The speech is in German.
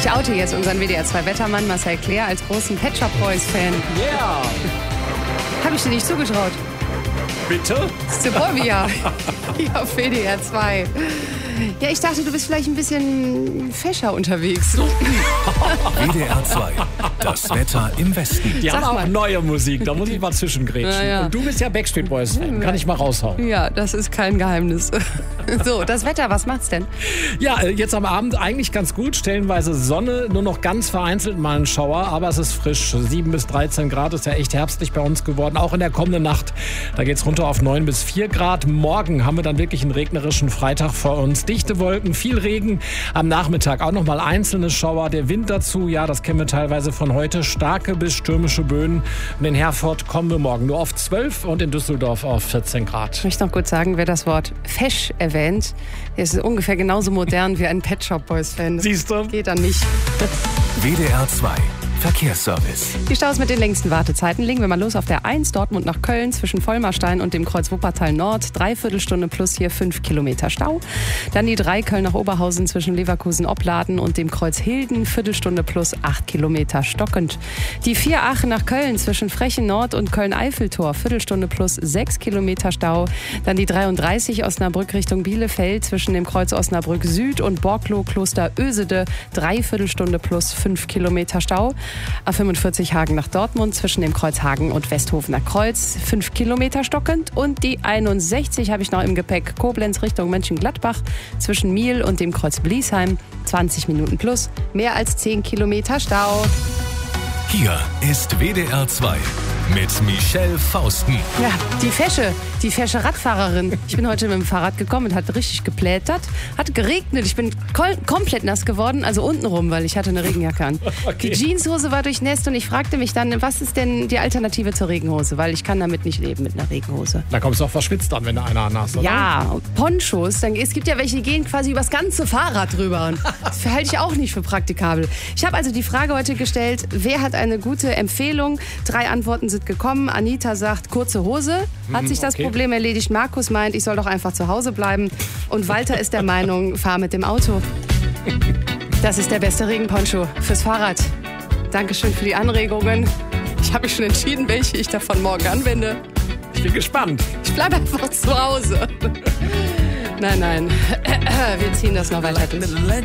Ich oute jetzt unseren WDR-2-Wettermann Marcel Clair als großen Pet Shop Boys-Fan. Yeah! Habe ich dir nicht zugetraut. Bitte? Suburbia. Hier auf WDR 2. Ja, ich dachte, du bist vielleicht ein bisschen fescher unterwegs. WDR 2, das Wetter im Westen. Die haben Sag auch mal. neue Musik, da muss ich mal zwischengrätschen. Ja. Und du bist ja Backstreet Boys-Fan, kann ich mal raushauen. Ja, das ist kein Geheimnis. So, das Wetter, was macht's denn? Ja, jetzt am Abend eigentlich ganz gut, stellenweise Sonne, nur noch ganz vereinzelt mal ein Schauer, aber es ist frisch. 7 bis 13 Grad ist ja echt herbstlich bei uns geworden, auch in der kommenden Nacht. Da geht's runter auf 9 bis 4 Grad. Morgen haben wir dann wirklich einen regnerischen Freitag vor uns. Dichte Wolken, viel Regen. Am Nachmittag auch noch mal einzelne Schauer. Der Wind dazu, ja, das kennen wir teilweise von heute. Starke bis stürmische Böen. Und in Herford kommen wir morgen nur auf 12 und in Düsseldorf auf 14 Grad. Ich möchte noch kurz sagen, wer das Wort fesch erwähnt, der ist ungefähr genauso modern wie ein Pet Shop Boys-Fan. Siehst du? Geht an mich. WDR 2, Verkehrsservice. Die Staus mit den längsten Wartezeiten legen wir mal los auf der 1 Dortmund nach Köln zwischen Vollmarstein und dem Kreuz Wuppertal Nord. 3/4 Stunde plus hier 5 Kilometer Stau. Dann die 3 Köln nach Oberhausen zwischen Leverkusen-Opladen und dem Kreuz Hilden. Viertelstunde plus 8 Kilometer stockend. Die 4 Aachen nach Köln zwischen Frechen Nord und Köln-Eiffeltor. Viertelstunde plus 6 Kilometer Stau. Dann die 33 Osnabrück Richtung Bielefeld zwischen dem Kreuz Osnabrück Süd und Borkloh-Kloster Ösede. 3/4 Stunde plus 5 Kilometer Stau. A45 Hagen nach Dortmund zwischen dem Kreuz Hagen und Westhofener Kreuz 5 Kilometer stockend. Und die 61 habe ich noch im Gepäck, Koblenz Richtung Mönchengladbach zwischen Miel und dem Kreuz Bliesheim 20 Minuten plus, mehr als 10 Kilometer Stau. Hier ist WDR 2 mit Michelle Fausten. Ja, die fesche Radfahrerin. Ich bin heute mit dem Fahrrad gekommen und hat richtig geplätert. Hat geregnet. Ich bin komplett nass geworden, also untenrum, weil ich hatte eine Regenjacke an. Okay. Die Jeanshose war durchnässt und ich fragte mich dann, was ist denn die Alternative zur Regenhose? Weil ich kann damit nicht leben, mit einer Regenhose. Da kommst du auch verschwitzt an, wenn du eine an hast, oder? Ja, Ponchos. Es gibt ja welche, die gehen quasi übers ganze Fahrrad drüber. Das halte ich auch nicht für praktikabel. Ich habe also die Frage heute gestellt, wer hat eine gute Empfehlung? 3 Antworten sind gekommen. Anita sagt, kurze Hose. Hat sich das okay. Problem erledigt. Markus meint, ich soll doch einfach zu Hause bleiben. Und Walter ist der Meinung, fahr mit dem Auto. Das ist der beste Regenponcho fürs Fahrrad. Dankeschön für die Anregungen. Ich habe mich schon entschieden, welche ich davon morgen anwende. Ich bin gespannt. Ich bleibe einfach zu Hause. Nein, wir ziehen das noch weiter durch.